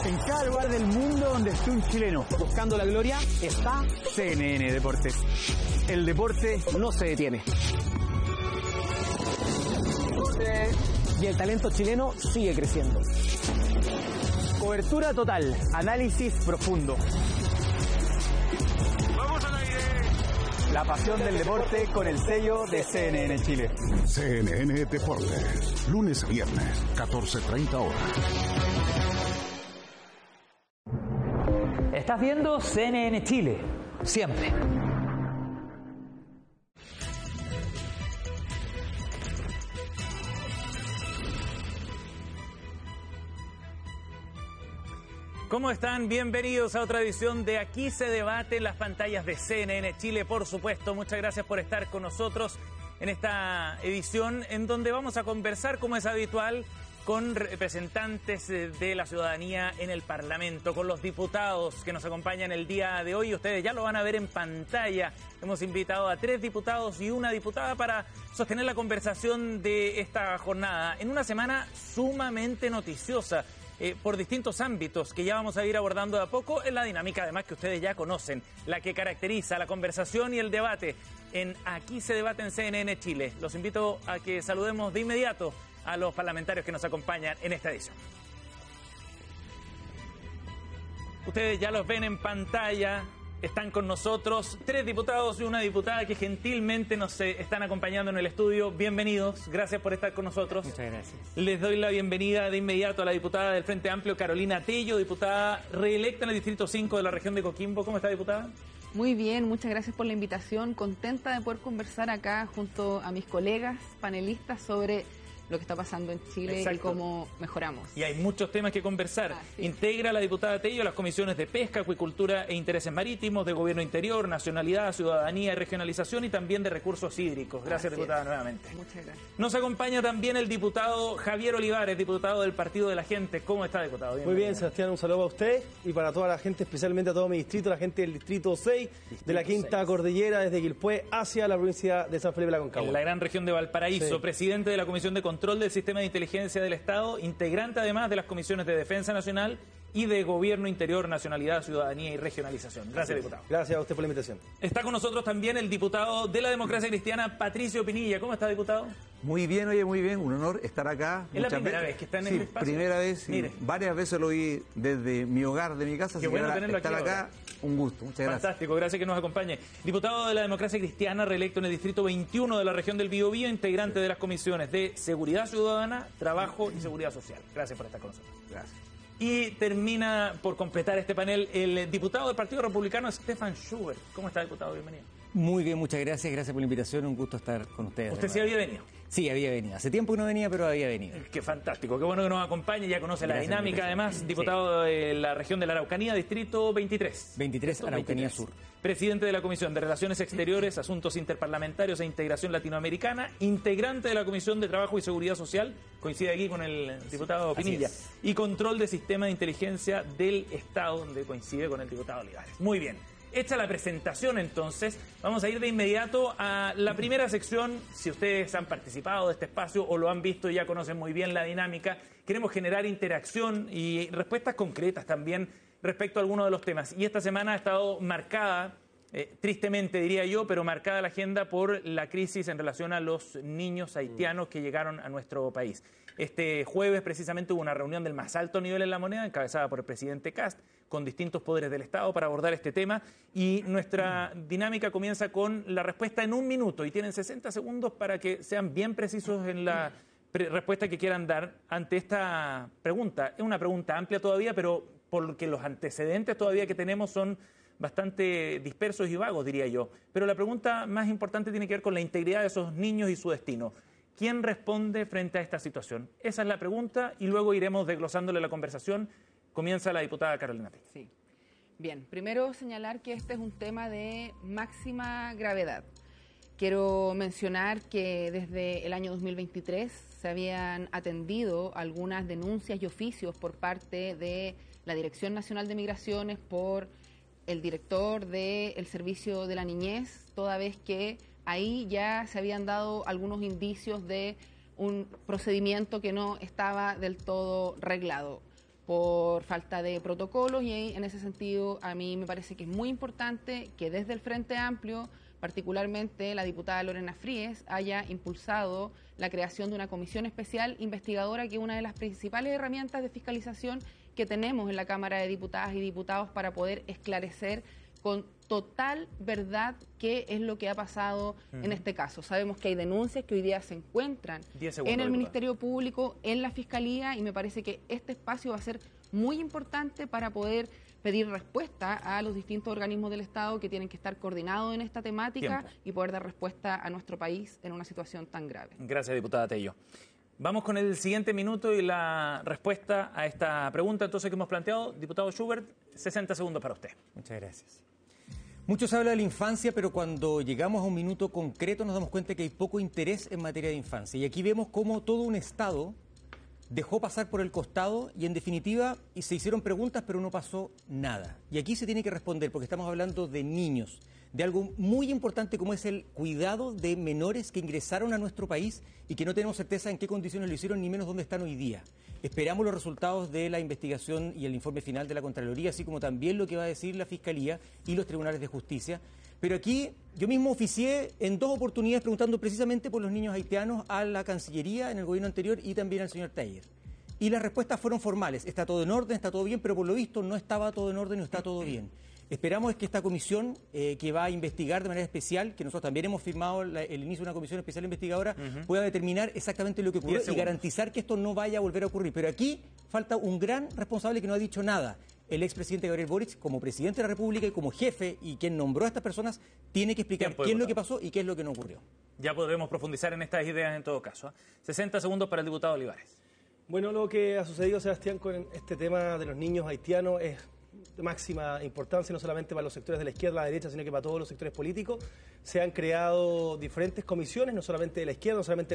En cada lugar del mundo donde esté un chileno buscando la gloria está CNN Deportes. El deporte no se detiene. Y el talento chileno sigue creciendo. Cobertura total, análisis profundo. ¡Vamos al aire! La pasión del deporte con el sello de CNN Chile. CNN Deportes, lunes a viernes, 14:30 horas. Estás viendo CNN Chile, siempre. ¿Cómo están? Bienvenidos a otra edición de Aquí se debate en las pantallas de CNN Chile, por supuesto. Muchas gracias por estar con nosotros en esta edición en donde vamos a conversar, como es habitual, con representantes de la ciudadanía en el Parlamento, con los diputados que nos acompañan el día de hoy. Ustedes ya lo van a ver en pantalla. Hemos invitado a 3 diputados y una diputada para sostener la conversación de esta jornada en una semana sumamente noticiosa. Por distintos ámbitos que ya vamos a ir abordando de a poco en la dinámica además que ustedes ya conocen, la que caracteriza la conversación y el debate en Aquí se debate en CNN Chile. Los invito a que saludemos de inmediato a los parlamentarios que nos acompañan en esta edición. Ustedes ya los ven en pantalla. Están con nosotros 3 diputados y una diputada que gentilmente nos están acompañando en el estudio. Bienvenidos, gracias por estar con nosotros. Muchas gracias. Les doy la bienvenida de inmediato a la diputada del Frente Amplio, Carolina Tello, diputada reelecta en el Distrito 5 de la región de Coquimbo. ¿Cómo está, diputada? Muy bien, muchas gracias por la invitación. Contenta de poder conversar acá junto a mis colegas panelistas sobre lo que está pasando en Chile. Exacto. Y cómo mejoramos. Y hay muchos temas que conversar. Sí. Integra la diputada Tello las comisiones de Pesca, Acuicultura e Intereses Marítimos, de Gobierno Interior, Nacionalidad, Ciudadanía y Regionalización y también de Recursos Hídricos. Gracias, diputada, nuevamente. Muchas gracias. Nos acompaña también el diputado Javier Olivares, diputado del Partido de la Gente. ¿Cómo está, diputado? Bienvenido. Muy bien, Sebastián, un saludo a usted y para toda la gente, especialmente a todo mi distrito, la gente del Distrito 6, de la Quinta Cordillera, desde Quilpué hacia la provincia de San Felipe de Aconcagua. En la gran región de Valparaíso, sí. Presidente de la Comisión de Control del Sistema de Inteligencia del Estado, integrante además de las comisiones de Defensa Nacional y de Gobierno Interior, Nacionalidad, Ciudadanía y Regionalización. Gracias, diputado. Gracias a usted por la invitación. Está con nosotros también el diputado de la Democracia Cristiana, Patricio Pinilla. ¿Cómo está, diputado? Muy bien, oye, muy bien. Un honor estar acá. Es la primera vez que está en el espacio. Primera vez. Mire. Varias veces lo vi desde mi hogar, de mi casa. Qué bueno tenerlo estar aquí acá. Ahora. Un gusto, muchas gracias. Fantástico, gracias que nos acompañe. Diputado de la Democracia Cristiana, reelecto en el Distrito 21 de la región del Biobío, integrante de las comisiones de Seguridad Ciudadana, Trabajo y Seguridad Social. Gracias por estar con nosotros. Gracias. Y termina por completar este panel el diputado del Partido Republicano, Stefan Schubert. ¿Cómo está, diputado? Bienvenido. Muy bien, muchas gracias por la invitación, un gusto estar con ustedes. ¿Usted sí había venido? Sí, había venido. Hace tiempo que no venía, pero había venido. Qué fantástico, qué bueno que nos acompañe, ya conoce la dinámica además. Diputado de la región de la Araucanía, Distrito 23. 23, Araucanía 23. Sur. Presidente de la Comisión de Relaciones Exteriores, Asuntos Interparlamentarios e Integración Latinoamericana, integrante de la Comisión de Trabajo y Seguridad Social, coincide aquí con el diputado Pinilla, y Control de Sistema de Inteligencia del Estado, donde coincide con el diputado Olivares. Muy bien. Hecha la presentación, entonces, vamos a ir de inmediato a la primera sección. Si ustedes han participado de este espacio o lo han visto y ya conocen muy bien la dinámica, queremos generar interacción y respuestas concretas también respecto a algunos de los temas. Y esta semana ha estado marcada, tristemente diría yo, pero marcada la agenda por la crisis en relación a los niños haitianos que llegaron a nuestro país. Este jueves precisamente hubo una reunión del más alto nivel en La Moneda, encabezada por el presidente Kast, con distintos poderes del Estado para abordar este tema. Y nuestra dinámica comienza con la respuesta en 1 minuto y tienen 60 segundos para que sean bien precisos en la respuesta que quieran dar ante esta pregunta. Es una pregunta amplia todavía, pero porque los antecedentes todavía que tenemos son bastante dispersos y vagos, diría yo. Pero la pregunta más importante tiene que ver con la integridad de esos niños y su destino. ¿Quién responde frente a esta situación? Esa es la pregunta y luego iremos desglosándole la conversación. Comienza la diputada Carolina Tello. Sí. Bien, primero señalar que este es un tema de máxima gravedad. Quiero mencionar que desde el año 2023 se habían atendido algunas denuncias y oficios por parte de la Dirección Nacional de Migraciones, por el director del Servicio de la Niñez, toda vez que ahí ya se habían dado algunos indicios de un procedimiento que no estaba del todo reglado. por falta de protocolos, y en ese sentido a mí me parece que es muy importante que desde el Frente Amplio, particularmente la diputada Lorena Fríes, haya impulsado la creación de una comisión especial investigadora, que es una de las principales herramientas de fiscalización que tenemos en la Cámara de Diputadas y Diputados para poder esclarecer con total verdad qué es lo que ha pasado en este caso. Sabemos que hay denuncias que hoy día se encuentran en el Ministerio Público, en la Fiscalía, y me parece que este espacio va a ser muy importante para poder pedir respuesta a los distintos organismos del Estado que tienen que estar coordinados en esta temática y poder dar respuesta a nuestro país en una situación tan grave. Gracias, diputada Tello. Vamos con el siguiente minuto y la respuesta a esta pregunta entonces que hemos planteado. Diputado Schubert, 60 segundos para usted. Muchas gracias. Mucho se habla de la infancia, pero cuando llegamos a un minuto concreto nos damos cuenta que hay poco interés en materia de infancia. Y aquí vemos cómo todo un Estado dejó pasar por el costado y en definitiva se hicieron preguntas pero no pasó nada. Y aquí se tiene que responder porque estamos hablando de niños, de algo muy importante como es el cuidado de menores que ingresaron a nuestro país y que no tenemos certeza en qué condiciones lo hicieron ni menos dónde están hoy día. Esperamos los resultados de la investigación y el informe final de la Contraloría, así como también lo que va a decir la Fiscalía y los tribunales de justicia. Pero aquí yo mismo oficié en 2 oportunidades preguntando precisamente por los niños haitianos a la Cancillería en el gobierno anterior y también al señor Tejer. Y las respuestas fueron formales. Está todo en orden, está todo bien, pero por lo visto no estaba todo en orden, no está todo bien. Esperamos que esta comisión que va a investigar de manera especial, que nosotros también hemos firmado el inicio de una comisión especial investigadora, pueda determinar exactamente lo que ocurrió y garantizar que esto no vaya a volver a ocurrir. Pero aquí falta un gran responsable que no ha dicho nada. El expresidente Gabriel Boric, como presidente de la República y como jefe y quien nombró a estas personas, tiene que explicar qué es lo que pasó y qué es lo que no ocurrió. Ya podremos profundizar en estas ideas en todo caso. 60 segundos para el diputado Olivares. Bueno, lo que ha sucedido, Sebastián, con este tema de los niños haitianos es de máxima importancia, no solamente para los sectores de la izquierda, la derecha, sino que para todos los sectores políticos. Se han creado diferentes comisiones, no solamente de la izquierda, no solamente